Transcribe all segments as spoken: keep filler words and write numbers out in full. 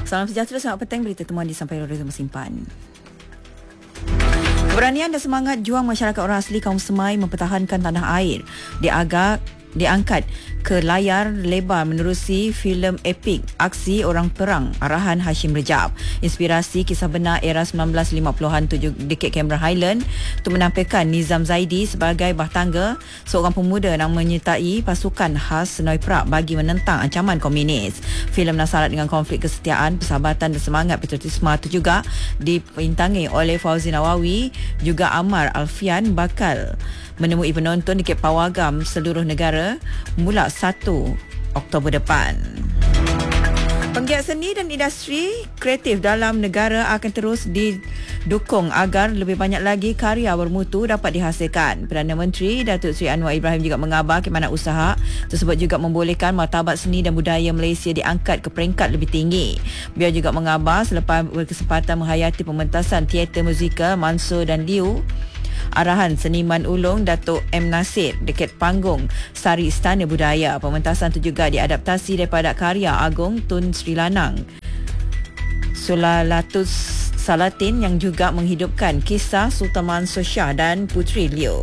Salam sejahtera, selamat petang. Berita temuan disampaikan oleh Zuma Simpan. Keberanian dan semangat juang masyarakat orang asli kaum Semai mempertahankan tanah air diagak diangkat ke layar lebar menerusi filem epik Aksi Orang Perang arahan Hashim Rejab. Inspirasi kisah benar era sembilan belas lima puluhan tujuh dekad Cameron Highland untuk menampilkan Nizam Zaidi sebagai bahtangga, seorang pemuda yang menyertai pasukan khas Senoi Perak bagi menentang ancaman komunis. Filem nasarat dengan konflik kesetiaan, persahabatan dan semangat patriotisme itu juga dipintangi oleh Fauzi Nawawi, juga Ammar Alfian bakal menemui penonton di Kek Pawagam seluruh negara mula satu Oktober depan. Penggiat seni dan industri kreatif dalam negara akan terus didukung agar lebih banyak lagi karya bermutu dapat dihasilkan. Perdana Menteri Datuk Seri Anwar Ibrahim juga mengabar ke mana usaha tersebut juga membolehkan martabat seni dan budaya Malaysia diangkat ke peringkat lebih tinggi. Beliau juga mengabar selepas berkesempatan menghayati pementasan teater musikal Mansur dan Liu, arahan seniman ulung Datuk M. Nasir dekat panggung Sari Istana Budaya. Pementasan itu juga diadaptasi daripada karya agung Tun Sri Lanang Sulalatus Salatin yang juga menghidupkan kisah Sultan Mansur Shah dan Puteri Liu.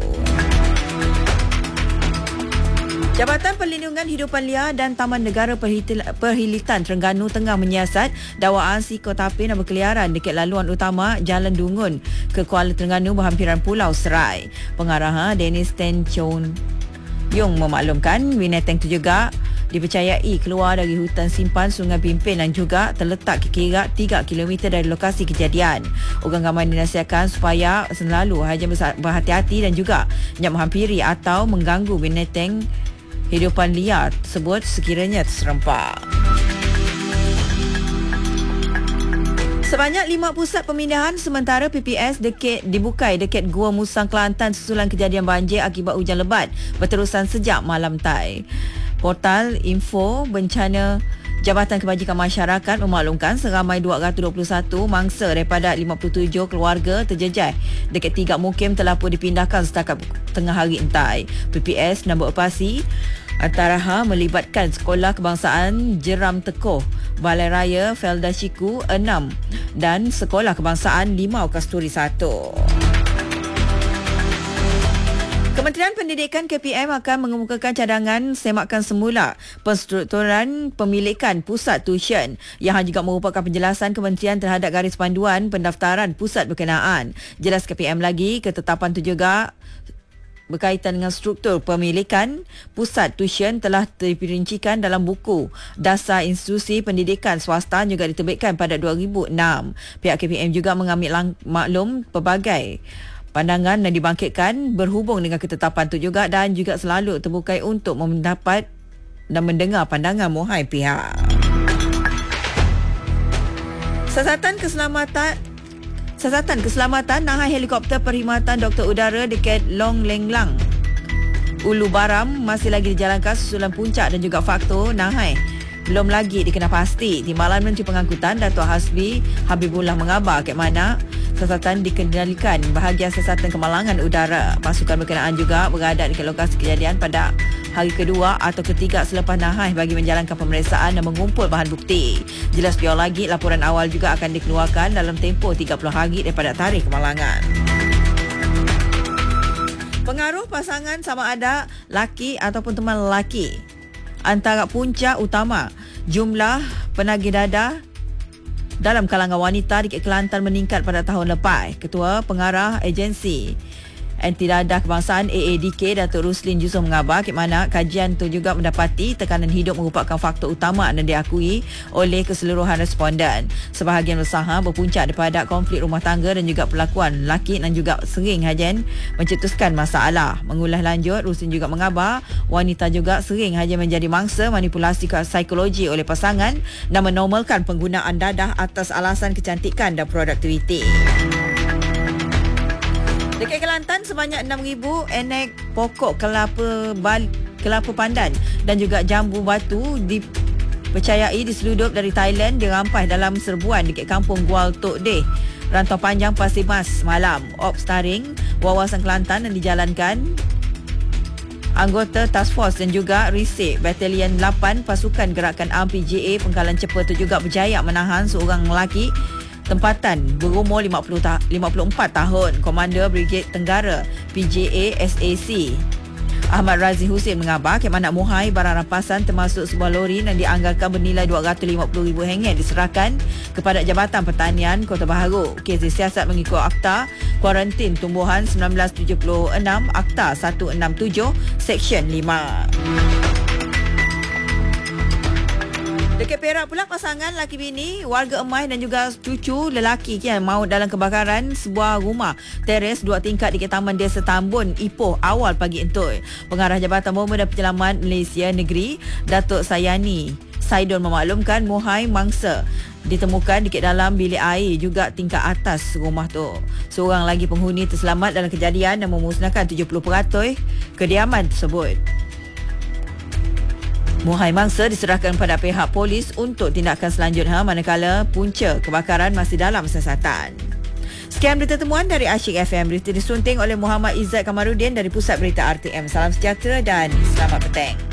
Jabatan Perlindungan Hidupan Liar dan Taman Negara Perhilitan Terengganu tengah menyiasat dakwaan psikotapin dan berkeliaran dekat laluan utama Jalan Dungun ke Kuala Terengganu berhampiran Pulau Serai. Pengarah Dennis Ten Chon Yung memaklumkan binatang itu juga dipercayai keluar dari hutan simpan Sungai Pimpin dan juga terletak kira tiga kilometer dari lokasi kejadian. Organ gaman dinasihatkan supaya selalu hanya berhati-hati dan juga jangan menghampiri atau mengganggu binatang hidupan liar tersebut sekiranya terserempak. Sebanyak lima pusat pemindahan sementara P P S dekat dibukai dekat Gua Musang Kelantan susulan kejadian banjir akibat hujan lebat berterusan sejak malam tai. Portal Info Bencana Jabatan Kebajikan Masyarakat memaklumkan seramai dua ratus dua puluh satu mangsa daripada lima puluh tujuh keluarga terjejah dekat tiga mukim telah pun dipindahkan setakat tengah hari entai. P P S nak beroperasi antara melibatkan Sekolah Kebangsaan Jeram Tekoh, Balai Raya Felda Shiku enam dan Sekolah Kebangsaan Limau Kasturi satu. Kementerian Pendidikan K P M akan mengemukakan cadangan semakan semula penstrukturan pemilikan pusat tuition yang juga merupakan penjelasan kementerian terhadap garis panduan pendaftaran pusat berkenaan. Jelas K P M lagi, ketetapan itu juga berkaitan dengan struktur pemilikan pusat tuition telah diperincikan dalam buku Dasar Institusi Pendidikan Swasta juga diterbitkan pada dua ribu enam. Pihak K P M juga mengambil lang- maklum pelbagai pandangan yang dibangkitkan berhubung dengan ketetapan itu juga dan juga selalu terbuka untuk mendapat dan mendengar pandangan mohon pihak. Siasatan keselamatan Siasatan keselamatan nahai helikopter perkhidmatan Doktor Udara dekat Long Leng Lang Ulu Baram masih lagi dijalankan susulan puncak dan juga faktor nahai belum lagi dikenal pasti. Timbalan Menteri Pengangkutan Datuk Hasbi Habibullah mengabar ke mana siasatan dikendalikan bahagian siasatan kemalangan udara. Pasukan berkenaan juga berada di lokasi kejadian pada hari kedua atau ketiga selepas nahai bagi menjalankan pemeriksaan dan mengumpul bahan bukti. Jelas biar lagi laporan awal juga akan dikeluarkan dalam tempoh tiga puluh hari daripada tarikh kemalangan. Pengaruh pasangan sama ada laki ataupun teman lelaki antara punca utama jumlah penagih dadah dalam kalangan wanita di Kelantan meningkat pada tahun lepas. Ketua Pengarah Agensi Anti Dadah Kebangsaan A A D K Datuk Ruslin Yusof mengabar ke mana kajian itu juga mendapati tekanan hidup merupakan faktor utama yang diakui oleh keseluruhan responden. Sebahagian besar berpuncak daripada konflik rumah tangga dan juga perlakuan lelaki dan juga sering hajan mencetuskan masalah. Mengulas lanjut, Ruslin juga mengabar wanita juga sering haja menjadi mangsa manipulasi psikologi oleh pasangan dan menormalkan penggunaan dadah atas alasan kecantikan dan produktiviti. Dekat Kelantan, sebanyak enam ribu enek pokok kelapa bal, kelapa pandan dan juga jambu batu dipercayai diseludup dari Thailand dirampas dalam serbuan dekat kampung Gual Tok Deh, Rantau Panjang Pasir Mas malam. Ops taring wawasan Kelantan yang dijalankan Anggota Task Force dan juga Risik Batalion lapan Pasukan Gerakan R P J A Pengkalan Cepa itu juga berjaya menahan seorang lelaki tempatan berumur lima puluh ta- lima puluh empat tahun, Komander Brigade Tenggara P J A S A C. Ahmad Razi Hussein mengabar kem anak muhai barang rampasan termasuk sebuah lori yang dianggarkan bernilai dua ratus lima puluh ribu ringgit diserahkan kepada Jabatan Pertanian Kota Baharu. Kes disiasat mengikut Akta Kuarantin Tumbuhan seribu sembilan ratus tujuh puluh enam, Akta seratus enam puluh tujuh, Seksyen lima. Dekat Perak pula, pasangan laki bini, warga Emai dan juga cucu lelaki yang maut dalam kebakaran sebuah rumah teres dua tingkat di Taman Desa Tambun, Ipoh awal pagi entut. Pengarah Jabatan Bomba dan Penyelamat Malaysia Negeri, Datuk Sayani Saidon memaklumkan muhai mangsa ditemukan di dalam bilik air juga tingkat atas rumah tu. Seorang lagi penghuni terselamat dalam kejadian dan memusnahkan tujuh puluh peratus kediaman tersebut. Muhai mangsa diserahkan kepada pihak polis untuk tindakan selanjutnya manakala punca kebakaran masih dalam siasatan. Sekian berita temuan dari Asyik F M. Berita disunting oleh Muhammad Izzat Kamarudin dari Pusat Berita R T M. Salam sejahtera dan selamat petang.